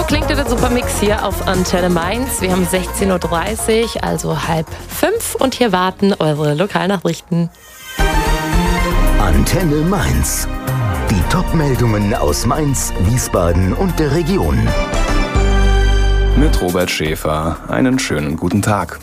So klingt der Supermix hier auf Antenne Mainz. Wir haben 16.30 Uhr, also 4:30 und hier warten eure Lokalnachrichten. Antenne Mainz. Die Top-Meldungen aus Mainz, Wiesbaden und der Region. Mit Robert Schäfer, einen schönen guten Tag.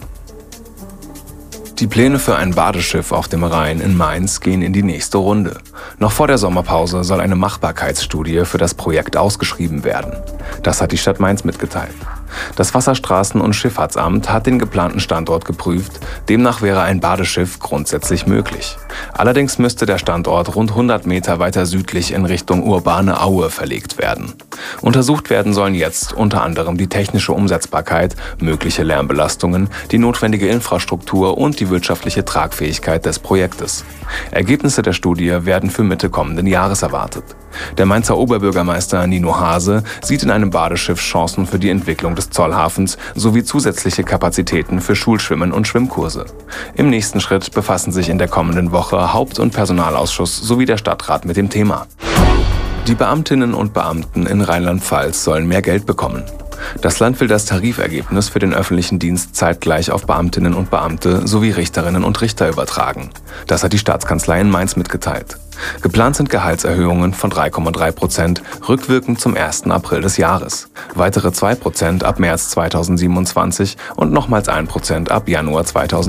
Die Pläne für ein Badeschiff auf dem Rhein in Mainz gehen in die nächste Runde. Noch vor der Sommerpause soll eine Machbarkeitsstudie für das Projekt ausgeschrieben werden. Das hat die Stadt Mainz mitgeteilt. Das Wasserstraßen- und Schifffahrtsamt hat den geplanten Standort geprüft. Demnach wäre ein Badeschiff grundsätzlich möglich. Allerdings müsste der Standort rund 100 Meter weiter südlich in Richtung urbane Aue verlegt werden. Untersucht werden sollen jetzt unter anderem die technische Umsetzbarkeit, mögliche Lärmbelastungen, die notwendige Infrastruktur und die wirtschaftliche Tragfähigkeit des Projektes. Ergebnisse der Studie werden für Mitte kommenden Jahres erwartet. Der Mainzer Oberbürgermeister Nino Hase sieht in einem Badeschiff Chancen für die Entwicklung des Zollhafens sowie zusätzliche Kapazitäten für Schulschwimmen und Schwimmkurse. Im nächsten Schritt befassen sich in der kommenden Woche Haupt- und Personalausschuss sowie der Stadtrat mit dem Thema. Die Beamtinnen und Beamten in Rheinland-Pfalz sollen mehr Geld bekommen. Das Land will das Tarifergebnis für den öffentlichen Dienst zeitgleich auf Beamtinnen und Beamte sowie Richterinnen und Richter übertragen. Das hat die Staatskanzlei in Mainz mitgeteilt. Geplant sind Gehaltserhöhungen von 3,3%, rückwirkend zum 1. April des Jahres. Weitere 2% ab März 2027 und nochmals 1% ab Januar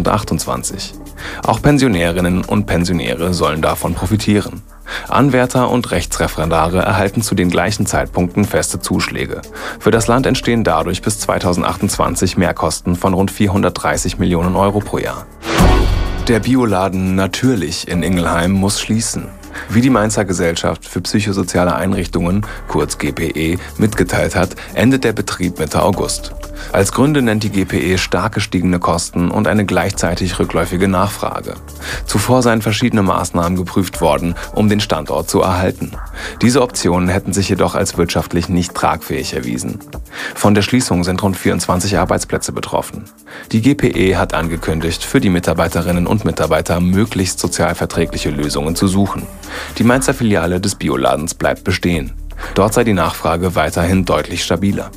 2028. Auch Pensionärinnen und Pensionäre sollen davon profitieren. Anwärter und Rechtsreferendare erhalten zu den gleichen Zeitpunkten feste Zuschläge. Für das Land entstehen dadurch bis 2028 Mehrkosten von rund 430 Millionen Euro pro Jahr. Der Bioladen Natürlich in Ingelheim muss schließen. Wie die Mainzer Gesellschaft für psychosoziale Einrichtungen, kurz GPE, mitgeteilt hat, endet der Betrieb Mitte August. Als Gründe nennt die GPE stark gestiegene Kosten und eine gleichzeitig rückläufige Nachfrage. Zuvor seien verschiedene Maßnahmen geprüft worden, um den Standort zu erhalten. Diese Optionen hätten sich jedoch als wirtschaftlich nicht tragfähig erwiesen. Von der Schließung sind rund 24 Arbeitsplätze betroffen. Die GPE hat angekündigt, für die Mitarbeiterinnen und Mitarbeiter möglichst sozialverträgliche Lösungen zu suchen. Die Mainzer Filiale des Bioladens bleibt bestehen. Dort sei die Nachfrage weiterhin deutlich stabiler.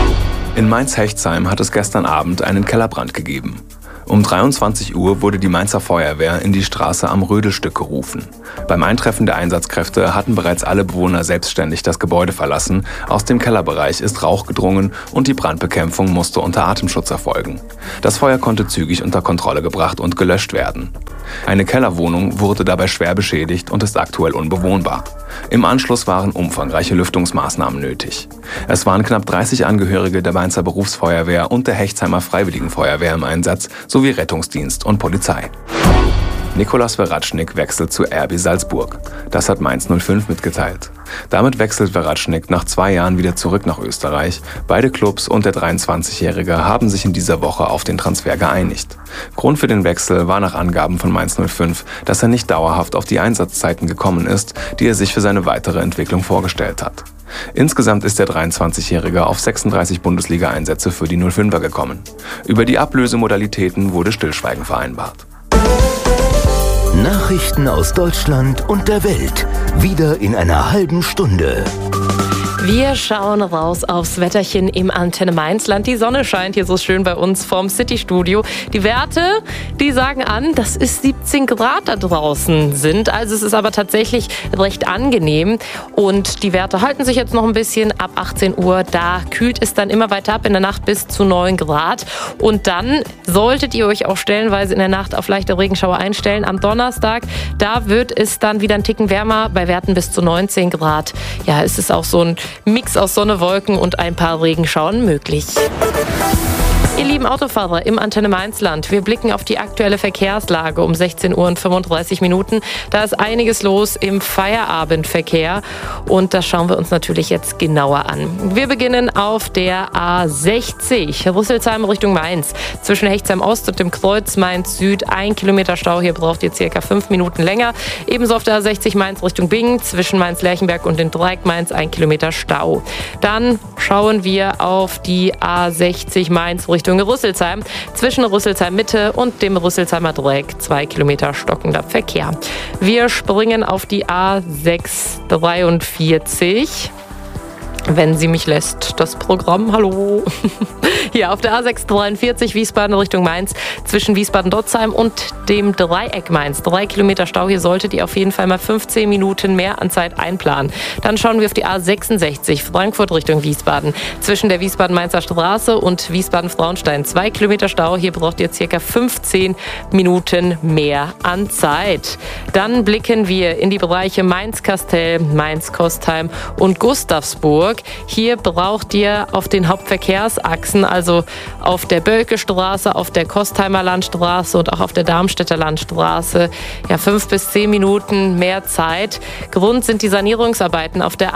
In Mainz-Hechtsheim hat es gestern Abend einen Kellerbrand gegeben. Um 23 Uhr wurde die Mainzer Feuerwehr in die Straße am Rödelstück gerufen. Beim Eintreffen der Einsatzkräfte hatten bereits alle Bewohner selbstständig das Gebäude verlassen. Aus dem Kellerbereich ist Rauch gedrungen und die Brandbekämpfung musste unter Atemschutz erfolgen. Das Feuer konnte zügig unter Kontrolle gebracht und gelöscht werden. Eine Kellerwohnung wurde dabei schwer beschädigt und ist aktuell unbewohnbar. Im Anschluss waren umfangreiche Lüftungsmaßnahmen nötig. Es waren knapp 30 Angehörige der Mainzer Berufsfeuerwehr und der Hechtheimer Freiwilligenfeuerwehr im Einsatz, sowie Rettungsdienst und Polizei. Nikolas Veratschnik wechselt zu RB Salzburg. Das hat Mainz 05 mitgeteilt. Damit wechselt Veratschnik nach 2 Jahren wieder zurück nach Österreich. Beide Clubs und der 23-Jährige haben sich in dieser Woche auf den Transfer geeinigt. Grund für den Wechsel war nach Angaben von Mainz 05, dass er nicht dauerhaft auf die Einsatzzeiten gekommen ist, die er sich für seine weitere Entwicklung vorgestellt hat. Insgesamt ist der 23-Jährige auf 36 Bundesliga-Einsätze für die 05er gekommen. Über die Ablösemodalitäten wurde Stillschweigen vereinbart. Nachrichten aus Deutschland und der Welt. Wieder in einer halben Stunde. Wir schauen raus aufs Wetterchen im Antenne Mainzland. Die Sonne scheint hier so schön bei uns vorm City-Studio. Die Werte, die sagen an, dass es 17 Grad da draußen sind. Also es ist aber tatsächlich recht angenehm. Und die Werte halten sich jetzt noch ein bisschen ab 18 Uhr. Da kühlt es dann immer weiter ab, in der Nacht bis zu 9 Grad. Und dann solltet ihr euch auch stellenweise in der Nacht auf leichte Regenschauer einstellen. Am Donnerstag, da wird es dann wieder ein Ticken wärmer, bei Werten bis zu 19 Grad. Ja, es ist auch so ein Mix aus Sonne, Wolken und ein paar Regenschauern möglich. Ihr lieben Autofahrer im Antenne Mainzland, wir blicken auf die aktuelle Verkehrslage um 16 Uhr und 35 Minuten. Da ist einiges los im Feierabendverkehr und das schauen wir uns natürlich jetzt genauer an. Wir beginnen auf der A60, Rüsselsheim Richtung Mainz. Zwischen Hechtsheim Ost und dem Kreuz Mainz Süd 1 Kilometer Stau, hier braucht ihr ca. 5 Minuten länger. Ebenso auf der A60 Mainz Richtung Bingen, zwischen Mainz-Lerchenberg und den Dreieck Mainz 1 Kilometer Stau. Dann schauen wir auf die A60 Mainz Richtung Rüsselsheim. Zwischen Rüsselsheim Mitte und dem Rüsselsheimer Dreieck 2 Kilometer stockender Verkehr. Wir springen auf die A643. Wenn sie mich lässt, das Programm, hallo. Hier auf der A643 Wiesbaden Richtung Mainz zwischen Wiesbaden-Dotzheim und dem Dreieck Mainz. 3 Kilometer Stau, hier solltet ihr auf jeden Fall mal 15 Minuten mehr an Zeit einplanen. Dann schauen wir auf die A66 Frankfurt Richtung Wiesbaden. Zwischen der Wiesbaden-Mainzer Straße und Wiesbaden-Frauenstein 2 Kilometer Stau, hier braucht ihr circa 15 Minuten mehr an Zeit. Dann blicken wir in die Bereiche Mainz-Kastel, Mainz-Kostheim und Gustavsburg. Hier braucht ihr auf den Hauptverkehrsachsen, also auf der Bölke-Straße, auf der Kostheimer Landstraße und auch auf der Darmstädter Landstraße, 5 bis 10 Minuten mehr Zeit. Grund sind die Sanierungsarbeiten auf der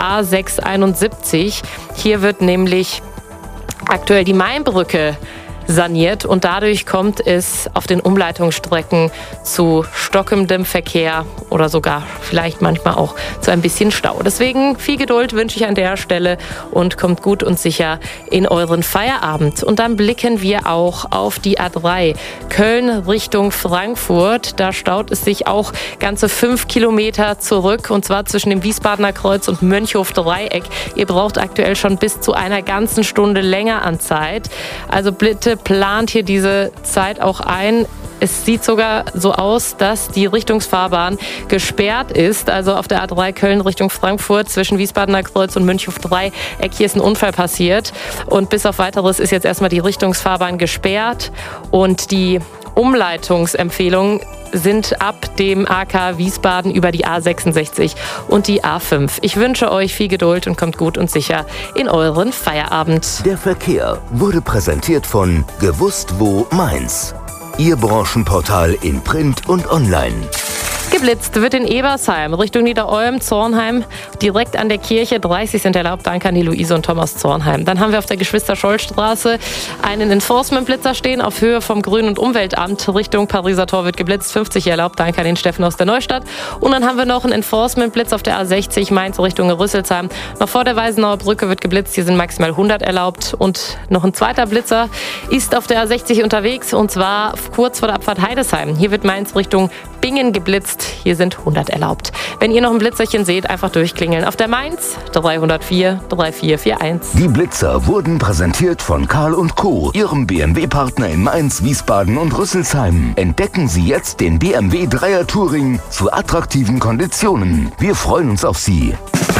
A671. Hier wird nämlich aktuell die Mainbrücke saniert und dadurch kommt es auf den Umleitungsstrecken zu stockendem Verkehr oder sogar vielleicht manchmal auch zu ein bisschen Stau. Deswegen viel Geduld wünsche ich an der Stelle und kommt gut und sicher in euren Feierabend. Und dann blicken wir auch auf die A3 Köln Richtung Frankfurt. Da staut es sich auch ganze 5 Kilometer zurück und zwar zwischen dem Wiesbadener Kreuz und Mönchhof-Dreieck. Ihr braucht aktuell schon bis zu einer ganzen Stunde länger an Zeit. Also bitte plant hier diese Zeit auch ein. Es sieht sogar so aus, dass die Richtungsfahrbahn gesperrt ist. Also auf der A3 Köln Richtung Frankfurt zwischen Wiesbadener Kreuz und Mönchhof-Dreieck. Hier ist ein Unfall passiert. Und bis auf Weiteres ist jetzt erstmal die Richtungsfahrbahn gesperrt. Und die Umleitungsempfehlungen sind ab dem AK Wiesbaden über die A66 und die A5. Ich wünsche euch viel Geduld und kommt gut und sicher in euren Feierabend. Der Verkehr wurde präsentiert von Gewusst wo Mainz. Ihr Branchenportal in Print und Online. Geblitzt wird in Ebersheim Richtung Niederolm, Zornheim, direkt an der Kirche. 30 sind erlaubt. Danke an die Luise und Thomas Zornheim. Dann haben wir auf der Geschwister-Scholl-Straße einen Enforcement-Blitzer stehen auf Höhe vom Grün- und Umweltamt. Richtung Pariser Tor wird geblitzt. 50 erlaubt. Danke an den Steffen aus der Neustadt. Und dann haben wir noch einen Enforcement-Blitz auf der A60 Mainz Richtung Rüsselsheim. Noch vor der Weisenauer Brücke wird geblitzt. Hier sind maximal 100 erlaubt. Und noch ein zweiter Blitzer ist auf der A60 unterwegs und zwar kurz vor der Abfahrt Heidesheim. Hier wird Mainz Richtung Bingen geblitzt. Hier sind 100 erlaubt. Wenn ihr noch ein Blitzerchen seht, einfach durchklingeln. Auf der Mainz 304 3441. Die Blitzer wurden präsentiert von Karl & Co., Ihrem BMW-Partner in Mainz, Wiesbaden und Rüsselsheim. Entdecken Sie jetzt den BMW 3er Touring zu attraktiven Konditionen. Wir freuen uns auf Sie.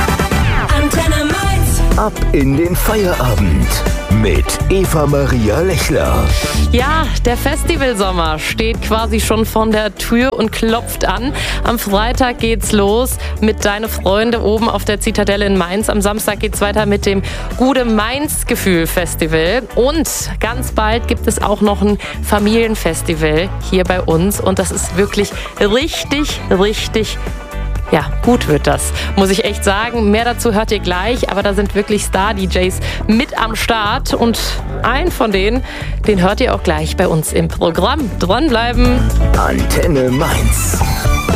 Antenne Mainz. Ab in den Feierabend mit Eva-Maria Lechler. Ja, der Festivalsommer steht quasi schon vor der Tür und klopft an. Am Freitag geht's los mit Deine Freunde oben auf der Zitadelle in Mainz. Am Samstag geht's weiter mit dem Gude Mainz-Gefühl Festival. Und ganz bald gibt es auch noch ein Familienfestival hier bei uns. Und das ist wirklich richtig gut wird das, muss ich echt sagen. Mehr dazu hört ihr gleich, aber da sind wirklich Star-DJs mit am Start und einen von denen, den hört ihr auch gleich bei uns im Programm. Dranbleiben! Antenne Mainz.